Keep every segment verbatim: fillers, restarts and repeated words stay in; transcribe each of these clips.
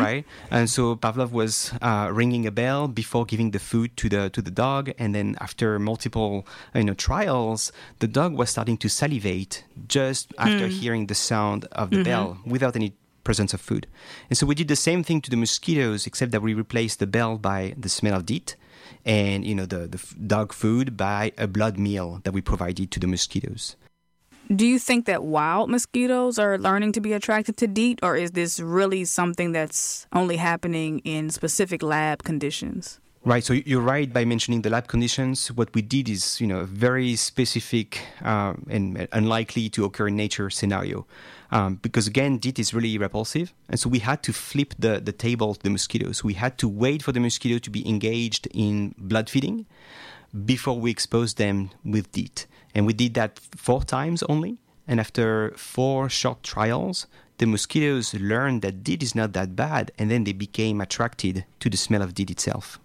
right? And so Pavlov was uh, ringing a bell before giving the food to the to the dog, and then after multiple you know trials, the dog was starting to salivate just after mm. hearing the sound of the mm-hmm. bell without any presence of food. And so we did the same thing to the mosquitoes, except that we replaced the bell by the smell of DEET, and you know the, the dog food by a blood meal that we provided to the mosquitoes. Do you think that wild mosquitoes are learning to be attracted to DEET, or is this really something that's only happening in specific lab conditions? Right. So you're right by mentioning the lab conditions. What we did is, you know, a very specific uh, and unlikely to occur in nature scenario. Um, because again, DEET is really repulsive. And so we had to flip the, the table to the mosquitoes. We had to wait for the mosquito to be engaged in blood feeding before we exposed them with DEET. And we did that four times only. And after four short trials, the mosquitoes learned that DEET is not that bad. And then they became attracted to the smell of DEET itself.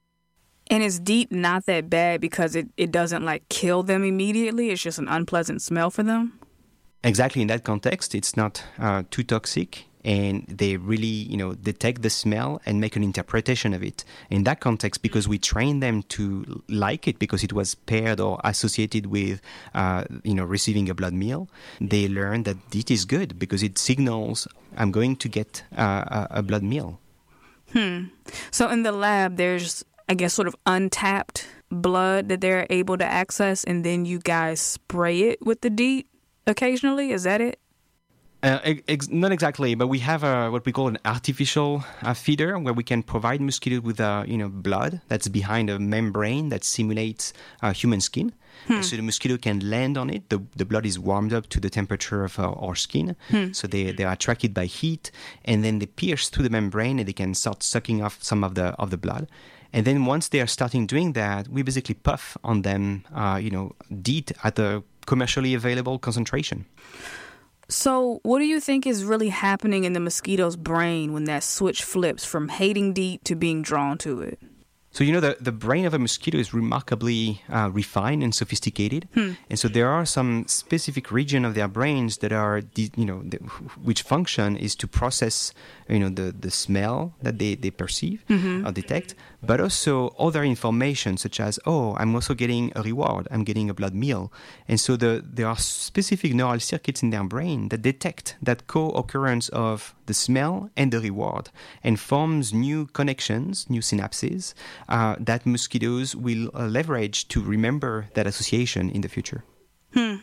And is DEET not that bad because it, it doesn't like kill them immediately? It's just an unpleasant smell for them? Exactly. In that context, it's not uh, too toxic. And they really, you know, detect the smell and make an interpretation of it. In that context, because we trained them to like it, because it was paired or associated with, uh, you know, receiving a blood meal, they learned that DEET is good because it signals, I'm going to get uh, a blood meal. Hmm. So in the lab, there's, I guess, sort of untapped blood that they're able to access, and then you guys spray it with the DEET occasionally? Is that it? Uh, ex- not exactly, but we have a, what we call an artificial uh, feeder where we can provide mosquitoes with uh, you know blood that's behind a membrane that simulates uh, human skin. Hmm. So the mosquito can land on it. The, the blood is warmed up to the temperature of our, our skin. Hmm. So they, they are attracted by heat, and then they pierce through the membrane and they can start sucking off some of the of the blood. And then once they are starting doing that, we basically puff on them, uh, you know, DEET at a commercially available concentration. So what do you think is really happening in the mosquito's brain when that switch flips from hating DEET to being drawn to it? So, you know, the, the brain of a mosquito is remarkably uh, refined and sophisticated. Hmm. And so there are some specific regions of their brains that are, you know, the, which function is to process, you know, the, the smell that they, they perceive mm-hmm. or detect, but also other information such as, oh, I'm also getting a reward, I'm getting a blood meal. And so the, there are specific neural circuits in their brain that detect that co-occurrence of the smell and the reward and forms new connections, new synapses, Uh, that mosquitoes will uh, leverage to remember that association in the future. Hmm.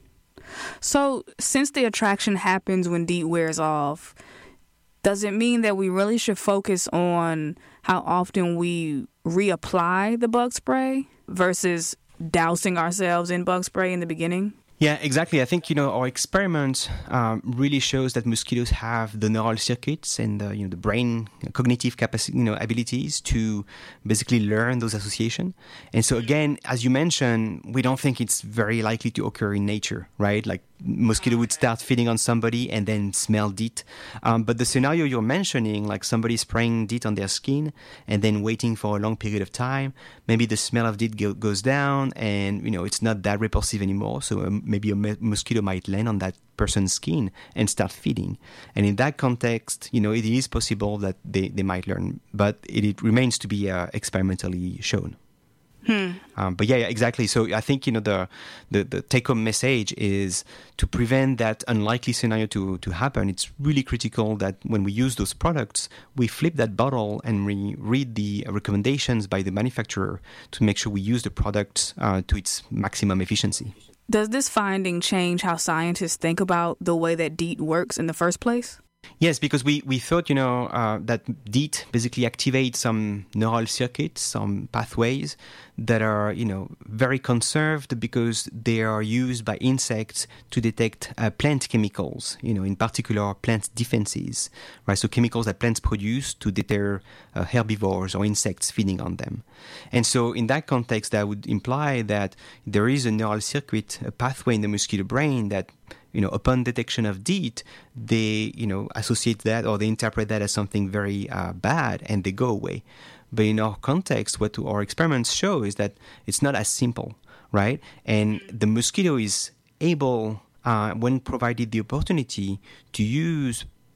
So, since the attraction happens when DEET wears off, does it mean that we really should focus on how often we reapply the bug spray versus dousing ourselves in bug spray in the beginning? Yeah, exactly. I think, you know, our experiment um, really shows that mosquitoes have the neural circuits and the, you know, the brain cognitive capacity, you know, abilities to basically learn those associations. And so again, as you mentioned, we don't think it's very likely to occur in nature, right? Like mosquito would start feeding on somebody and then smell DEET. Um, but the scenario you're mentioning, like somebody spraying DEET on their skin and then waiting for a long period of time, maybe the smell of DEET go- goes down and, you know, it's not that repulsive anymore. So um, maybe a me- mosquito might land on that person's skin and start feeding. And in that context, you know, it is possible that they, they might learn, but it, it remains to be uh, experimentally shown. Hmm. Um, but yeah, yeah, exactly. So I think, you know, the, the, the take-home message is to prevent that unlikely scenario to, to happen. It's really critical that when we use those products, we flip that bottle and we read the recommendations by the manufacturer to make sure we use the product uh, to its maximum efficiency. Does this finding change how scientists think about the way that DEET works in the first place? Yes, because we, we thought, you know, uh, that DEET basically activates some neural circuits, some pathways that are, you know, very conserved because they are used by insects to detect uh, plant chemicals, you know, in particular plant defenses, right? So chemicals that plants produce to deter uh, herbivores or insects feeding on them. And so in that context, that would imply that there is a neural circuit, a pathway in the mosquito brain that, you know, upon detection of DEET, they, you know, associate that or they interpret that as something very uh, bad and they go away. But in our context, what our experiments show is that it's not as simple, right? And the mosquito is able, uh, when provided the opportunity, to use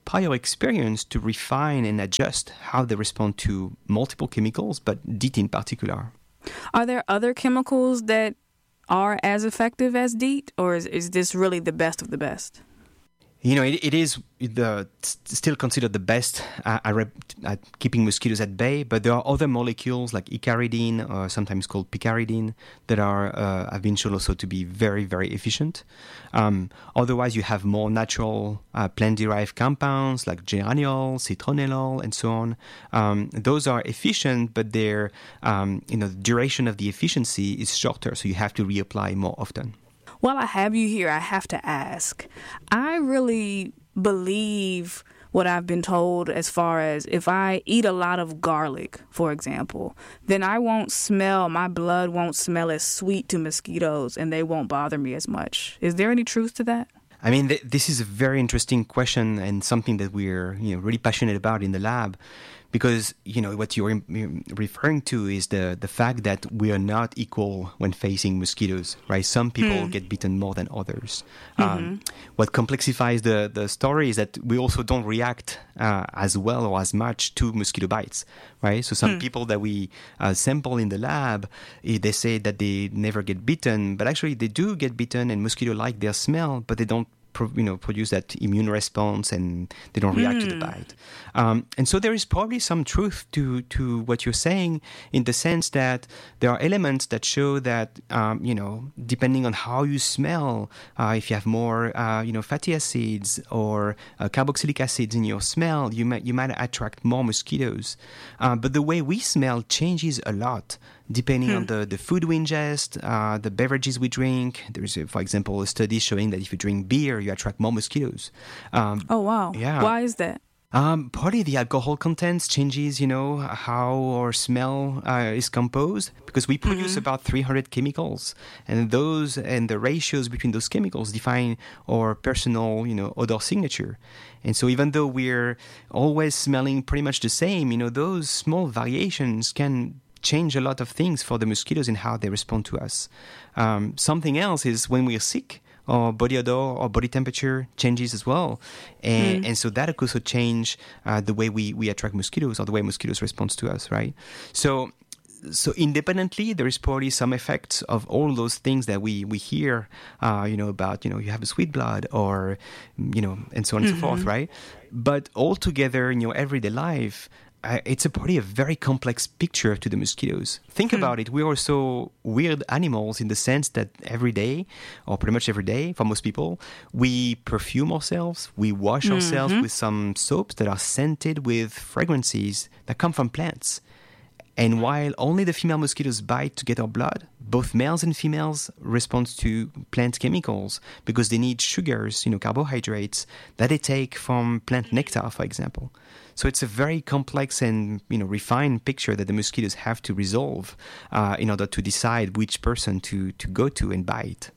prior experience to refine and adjust how they respond to multiple chemicals, but DEET in particular. Are there other chemicals that are as effective as DEET, or is, is this really the best of the best? You know, it, it is the still considered the best uh, at keeping mosquitoes at bay, but there are other molecules like icaridine, or sometimes called picaridine, that are uh, have been shown also to be very, very efficient. Um, otherwise, you have more natural uh, plant-derived compounds like geraniol, citronellol, and so on. Um, those are efficient, but their um, you know the duration of the efficiency is shorter, so you have to reapply more often. While I have you here, I have to ask. I really believe what I've been told as far as if I eat a lot of garlic, for example, then I won't smell, my blood won't smell as sweet to mosquitoes and they won't bother me as much. Is there any truth to that? I mean, th- this is a very interesting question and something that we're you know really passionate about in the lab. Because, you know, what you're referring to is the, the fact that we are not equal when facing mosquitoes, right? Some people mm. get bitten more than others. Mm-hmm. Um, what complexifies the, the story is that we also don't react uh, as well or as much to mosquito bites, right? So some mm. people that we uh, sample in the lab, they say that they never get bitten, but actually they do get bitten and mosquito like their smell, but they don't you know, produce that immune response and they don't react mm. to the bite. Um, and so there is probably some truth to, to what you're saying in the sense that there are elements that show that, um, you know, depending on how you smell, uh, if you have more, uh, you know, fatty acids or uh, carboxylic acids in your smell, you might, you might attract more mosquitoes. Uh, but the way we smell changes a lot. Depending hmm. on the, the food we ingest, uh, the beverages we drink. There's, a, for example, a study showing that if you drink beer, you attract more mosquitoes. Um, oh, wow. Yeah. Why is that? Um, partly the alcohol contents changes, you know, how our smell uh, is composed, because we produce mm-hmm. about three hundred chemicals, and those and the ratios between those chemicals define our personal, you know, odor signature. And so even though we're always smelling pretty much the same, you know, those small variations can change a lot of things for the mosquitoes in how they respond to us. Um, something else is when we're sick, our body odor or body temperature changes as well. And, mm. and so that could also change uh, the way we, we attract mosquitoes or the way mosquitoes respond to us, right? So so independently, there is probably some effects of all those things that we, we hear, uh, you know, about, you know, you have a sweet blood or, you know, and so on mm-hmm. and so forth, right? But altogether in your everyday life, Uh, it's a probably a very complex picture to the mosquitoes. Think hmm. about it. We're also weird animals in the sense that every day, or pretty much every day for most people, we perfume ourselves, we wash mm-hmm. ourselves with some soaps that are scented with fragrances that come from plants. And while only the female mosquitoes bite to get our blood, both males and females respond to plant chemicals because they need sugars, you know, carbohydrates that they take from plant nectar, for example. So it's a very complex and, you know, refined picture that the mosquitoes have to resolve uh, in order to decide which person to, to go to and bite.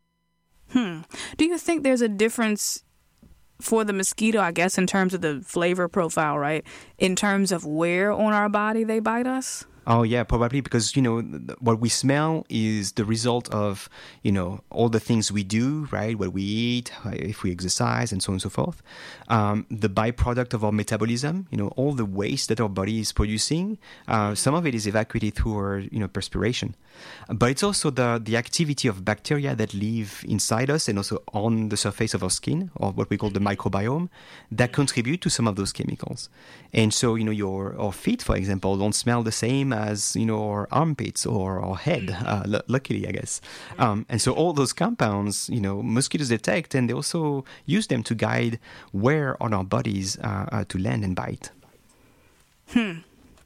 Hmm. Do you think there's a difference for the mosquito, I guess, in terms of the flavor profile, right? In terms of where on our body they bite us? Oh, yeah, probably because, you know, what we smell is the result of, you know, all the things we do, right? What we eat, if we exercise, and so on and so forth. Um, the byproduct of our metabolism, you know, all the waste that our body is producing, uh, some of it is evacuated through our, you know, perspiration. But it's also the, the activity of bacteria that live inside us and also on the surface of our skin, or what we call the microbiome, that contribute to some of those chemicals. And so, you know, your our feet, for example, don't smell the same as, you know, our armpits or our head, uh, l- luckily, I guess. Um, and so all those compounds, you know, mosquitoes detect, and they also use them to guide where on our bodies uh, uh, to land and bite. Hmm.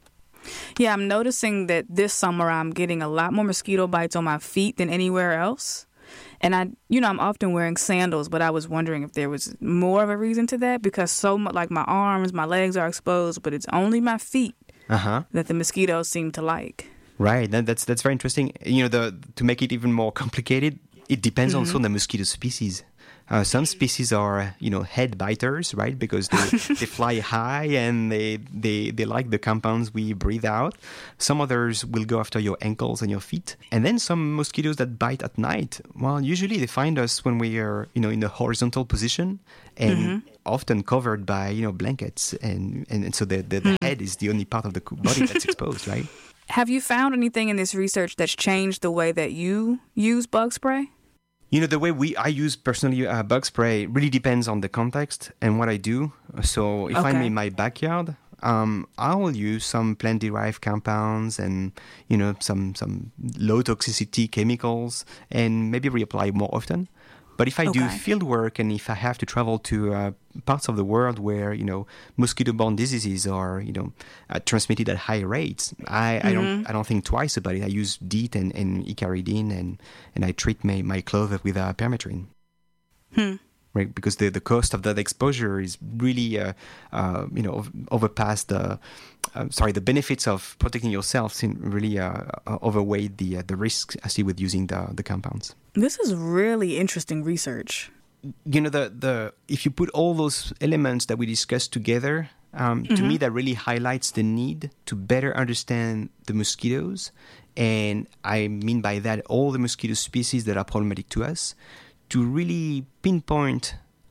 Yeah, I'm noticing that this summer I'm getting a lot more mosquito bites on my feet than anywhere else. And I, you know, I'm often wearing sandals, but I was wondering if there was more of a reason to that, because so much, like my arms, my legs are exposed, but it's only my feet uh-huh. that the mosquitoes seem to like. Right. That, that's that's very interesting. You know, the to make it even more complicated, it depends mm-hmm. also on the mosquito species. Uh, some species are, you know, head biters, right? Because they, they fly high and they, they they like the compounds we breathe out. Some others will go after your ankles and your feet. And then some mosquitoes that bite at night. Well, usually they find us when we are, you know, in a horizontal position and mm-hmm. often covered by, you know, blankets. And, and, and so the, the, the mm-hmm. head is the only part of the body that's exposed, right? Have you found anything in this research that's changed the way that you use bug spray? You know, the way we I use personally uh, bug spray really depends on the context and what I do. So if okay. I'm in my backyard, um, I will use some plant-derived compounds and, you know, some, some low-toxicity chemicals and maybe reapply more often. But if I okay. do field work and if I have to travel to uh, parts of the world where, you know, mosquito-borne diseases are, you know, uh, transmitted at high rates, I, mm-hmm. I don't I don't think twice about it. I use DEET and, and icaridine and, and I treat my, my clothes with uh, permethrin. Hmm. Right, because the, the cost of that exposure is really, uh, uh, you know, overpassed the, uh, sorry, the benefits of protecting yourself seem really uh, overweigh the uh, the risks I see with using the the compounds. This is really interesting research. You know, the the if you put all those elements that we discussed together, um, mm-hmm. to me that really highlights the need to better understand the mosquitoes, and I mean by that all the mosquito species that are problematic to us, to really pinpoint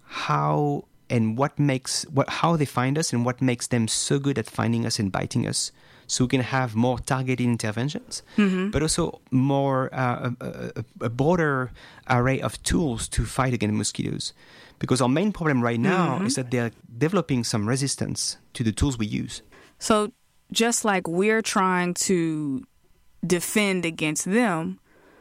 how and what makes what how they find us and what makes them so good at finding us and biting us, so we can have more targeted interventions, mm-hmm. but also more uh, a, a, a broader array of tools to fight against mosquitoes. Because our main problem right now mm-hmm. is that they're developing some resistance to the tools we use. So just like we're trying to defend against them,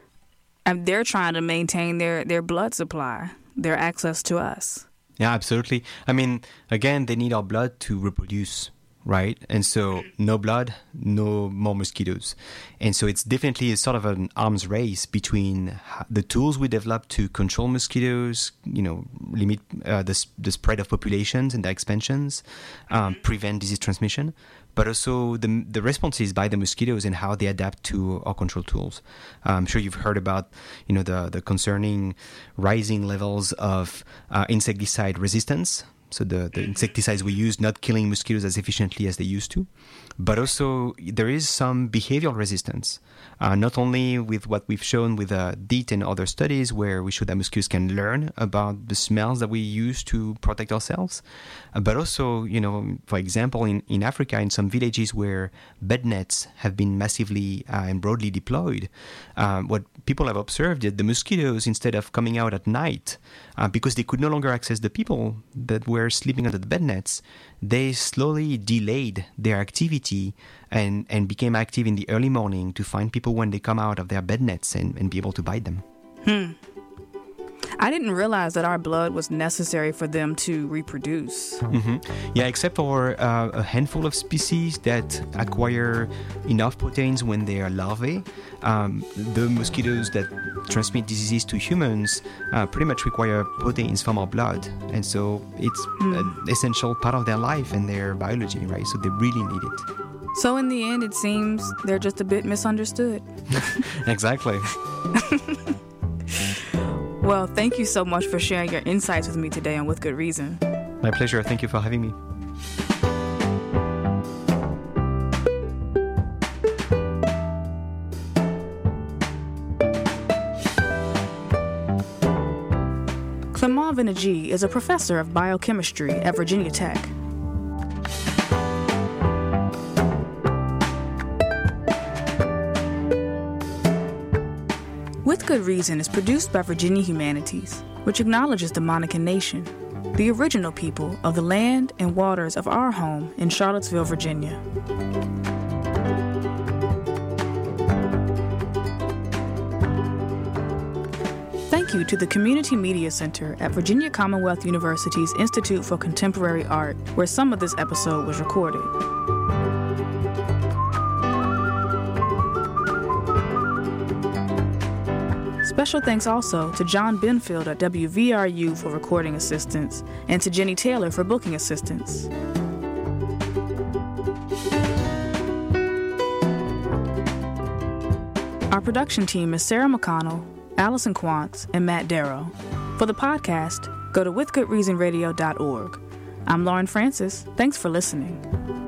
and they're trying to maintain their, their blood supply, their access to us. Yeah, absolutely. I mean, again, they need our blood to reproduce, right? And so no blood, no more mosquitoes. And so it's definitely a sort of an arms race between the tools we develop to control mosquitoes, you know, limit uh, the, the spread of populations and their expansions, um, prevent disease transmission, but also the the responses by the mosquitoes and how they adapt to our control tools. Uh, I'm sure you've heard about, you know, the, the concerning rising levels of uh, insecticide resistance. So the, the insecticides we use not killing mosquitoes as efficiently as they used to. But also there is some behavioral resistance, uh, not only with what we've shown with uh, DEET and other studies where we show that mosquitoes can learn about the smells that we use to protect ourselves, uh, but also, you know, for example, in, in Africa, in some villages where bed nets have been massively uh, and broadly deployed, um, what people have observed is the mosquitoes, instead of coming out at night, uh, because they could no longer access the people that were sleeping under the bed nets, they slowly delayed their activity and, and became active in the early morning to find people when they come out of their bed nets and, and be able to bite them. Hmm. I didn't realize that our blood was necessary for them to reproduce. Mm-hmm. Yeah, except for uh, a handful of species that acquire enough proteins when they are larvae. Um, the mosquitoes that transmit diseases to humans uh, pretty much require proteins from our blood. And so it's mm. an essential part of their life and their biology, right? So they really need it. So in the end, it seems they're just a bit misunderstood. Exactly. Well, thank you so much for sharing your insights with me today on With Good Reason. My pleasure. Thank you for having me. Clement Venegis is a professor of biochemistry at Virginia Tech. With Good Reason is produced by Virginia Humanities, which acknowledges the Monacan Nation, the original people of the land and waters of our home in Charlottesville, Virginia. Thank you to the Community Media Center at Virginia Commonwealth University's Institute for Contemporary Art, where some of this episode was recorded. Special thanks also to John Benfield at W V R U for recording assistance and to Jenny Taylor for booking assistance. Our production team is Sarah McConnell, Allison Quantz, and Matt Darrow. For the podcast, go to with good reason radio dot org. I'm Lauren Francis. Thanks for listening.